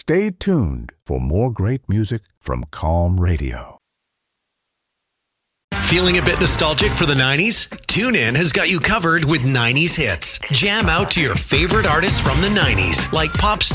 Stay tuned for more great music from Calm Radio. Feeling a bit nostalgic for the 90s? TuneIn has got you covered with 90s hits. Jam out to your favorite artists from the 90s, like pop